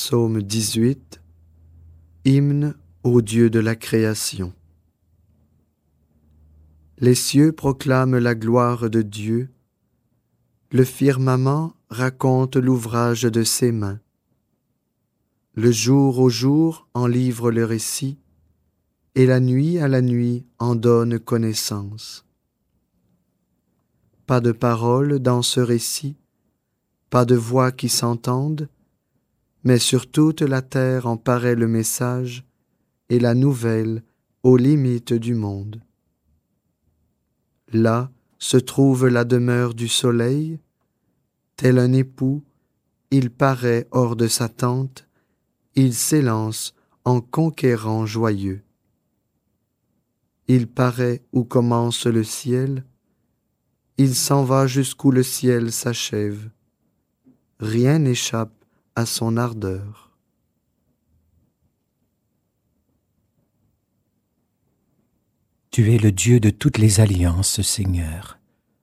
Psaume 18, hymne au Dieu de la création. Les cieux proclament la gloire de Dieu, le firmament raconte l'ouvrage de ses mains. Le jour au jour en livre le récit, et la nuit à la nuit en donne connaissance. Pas de parole dans ce récit, pas de voix qui s'entendent, mais sur toute la terre en paraît le message et la nouvelle aux limites du monde. Là se trouve la demeure du soleil, tel un époux, il paraît hors de sa tente, il s'élance en conquérant joyeux. Il paraît où commence le ciel, il s'en va jusqu'où le ciel s'achève. Rien n'échappe à son ardeur. Tu es le Dieu de toutes les alliances, Seigneur.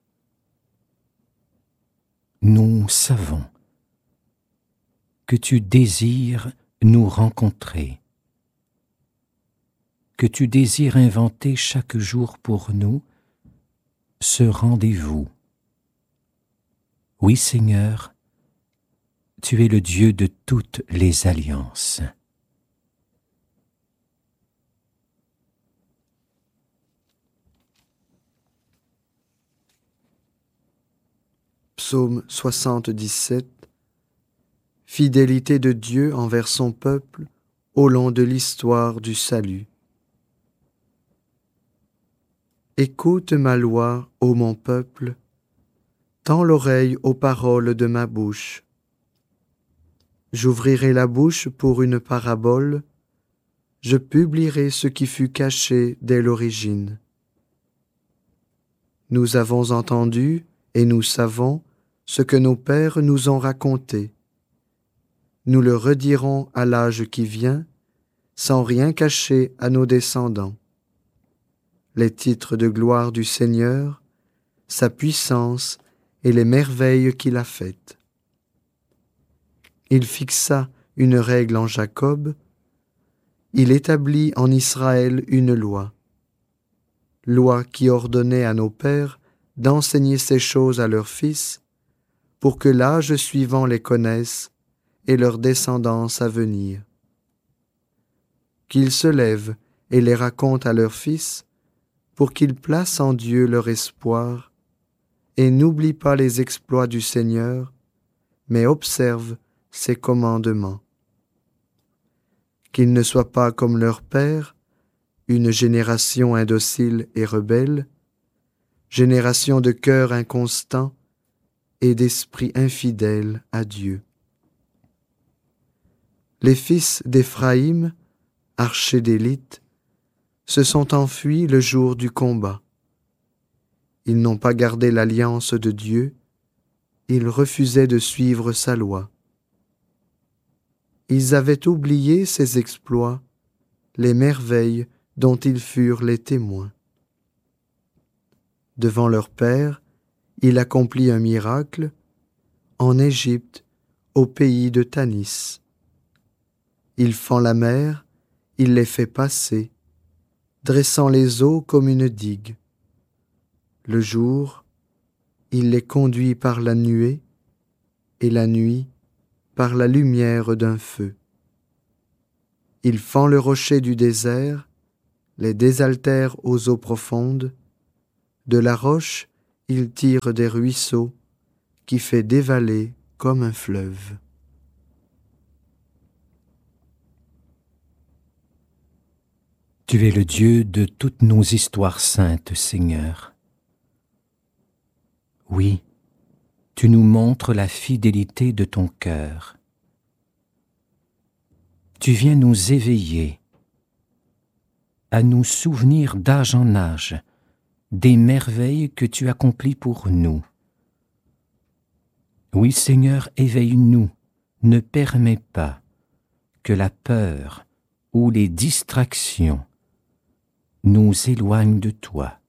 Nous savons que tu désires nous rencontrer, que tu désires inventer chaque jour pour nous ce rendez-vous. Oui, Seigneur, tu es le Dieu de toutes les alliances. Psaume 77. Fidélité de Dieu envers son peuple au long de l'histoire du salut. Écoute ma loi, ô mon peuple, tends l'oreille aux paroles de ma bouche. J'ouvrirai la bouche pour une parabole, je publierai ce qui fut caché dès l'origine. Nous avons entendu et nous savons ce que nos pères nous ont raconté. Nous le redirons à l'âge qui vient, sans rien cacher à nos descendants. Les titres de gloire du Seigneur, sa puissance et les merveilles qu'il a faites. Il fixa une règle en Jacob, il établit en Israël une loi qui ordonnait à nos pères d'enseigner ces choses à leurs fils, pour que l'âge suivant les connaisse et leur descendance à venir. Qu'ils se lèvent et les racontent à leurs fils, pour qu'ils placent en Dieu leur espoir, et n'oublient pas les exploits du Seigneur, mais observent ses commandements. Qu'ils ne soient pas comme leur père, une génération indocile et rebelle, génération de cœur inconstant et d'esprit infidèle à Dieu. Les fils d'Éphraïm, archers d'élite, se sont enfuis le jour du combat. Ils n'ont pas gardé l'alliance de Dieu, ils refusaient de suivre sa loi. Ils avaient oublié ses exploits, les merveilles dont ils furent les témoins. Devant leur père, il accomplit un miracle en Égypte, au pays de Tanis. Il fend la mer, il les fait passer, dressant les eaux comme une digue. Le jour, il les conduit par la nuée, et la nuit, par la lumière d'un feu. Il fend le rocher du désert, les désaltère aux eaux profondes. De la roche, il tire des ruisseaux, qui fait dévaler comme un fleuve. Tu es le Dieu de toutes nos histoires saintes, Seigneur. Oui, tu nous montres la fidélité de ton cœur. Tu viens nous éveiller, à nous souvenir d'âge en âge des merveilles que tu accomplis pour nous. Oui, Seigneur, éveille-nous, ne permets pas que la peur ou les distractions nous éloignent de toi.